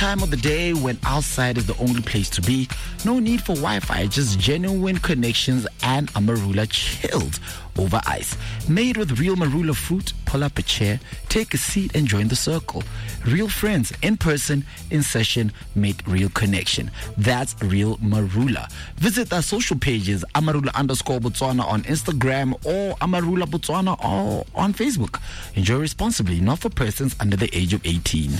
time of the day when outside is the only place to be. No need for Wi-Fi, just genuine connections and a marula chilled over ice. Made with real marula fruit, pull up a chair, take a seat and join the circle. Real friends, in person, in session, make real connection. That's real marula. Visit our social pages, Amarula_Botswana on Instagram or Amarula Botswana on Facebook. Enjoy responsibly, not for persons under the age of 18.